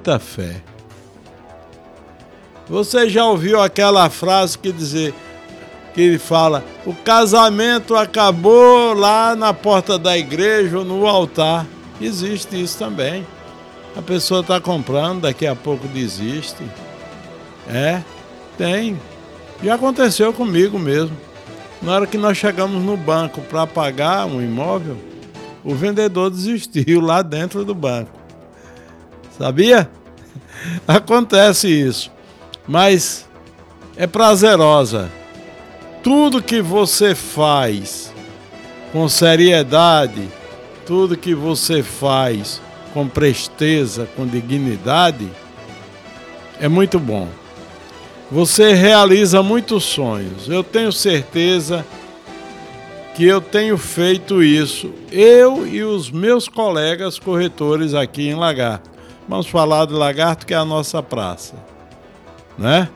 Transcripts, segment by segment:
muita fé. Você já ouviu aquela frase que ele fala: o casamento acabou lá na porta da igreja ou no altar? Existe isso também. A pessoa está comprando, daqui a pouco desiste. Tem. Já aconteceu comigo mesmo. Na hora que nós chegamos no banco para pagar um imóvel, o vendedor desistiu lá dentro do banco. Sabia? Acontece isso. Mas é prazerosa. Tudo que você faz com seriedade, tudo que você faz com presteza, com dignidade, é muito bom. Você realiza muitos sonhos. Eu tenho certeza que eu tenho feito isso, eu e os meus colegas corretores aqui em Lagarto. Vamos falar de Lagarto, que é a nossa praça, né?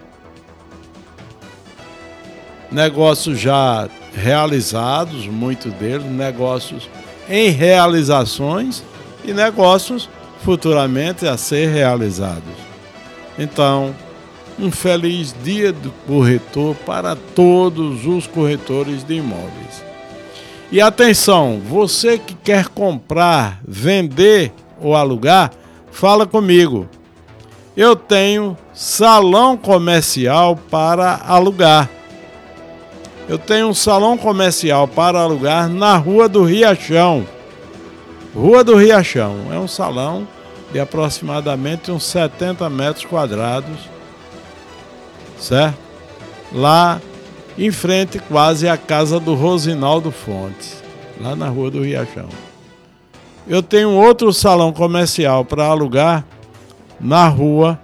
Negócios já realizados, muitos deles, negócios em realizações e negócios futuramente a ser realizados. Então, um feliz dia do corretor para todos os corretores de imóveis. E atenção, você que quer comprar, vender ou alugar, fala comigo. Eu tenho salão comercial para alugar. Eu tenho um salão comercial para alugar na Rua do Riachão. Rua do Riachão. É um salão de aproximadamente uns 70 metros quadrados, certo? Lá em frente quase à casa do Rosinaldo Fontes, lá na Rua do Riachão. Eu tenho outro salão comercial para alugar na Rua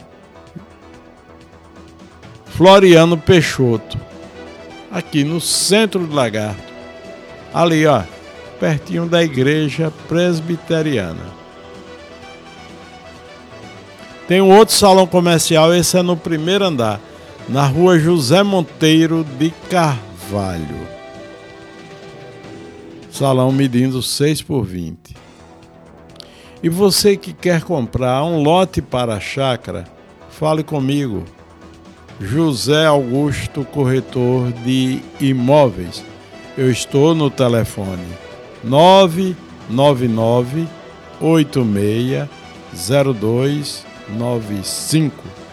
Floriano Peixoto, aqui no centro do Lagarto. Ali, ó, pertinho da igreja presbiteriana. Tem um outro salão comercial, esse é no primeiro andar, na Rua José Monteiro de Carvalho. Salão medindo 6x20. E você que quer comprar um lote para a chácara, fale comigo. José Augusto, corretor de imóveis. Eu estou no telefone 999-860295.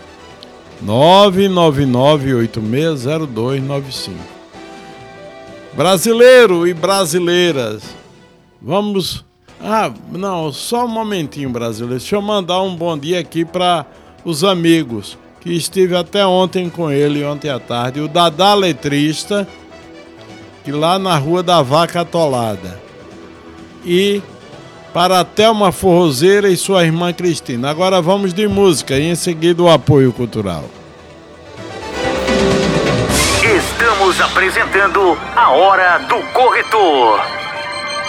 999-860295. Brasileiro e brasileiras, vamos... não, só um momentinho, brasileiro. Deixa eu mandar um bom dia aqui para os amigos que estive até ontem com ele, ontem à tarde. O Dadá Letrista, que lá na Rua da Vaca Atolada. E para a Thelma Forrozeira e sua irmã Cristina. Agora vamos de música e em seguida o apoio cultural. Estamos apresentando a Hora do Corretor.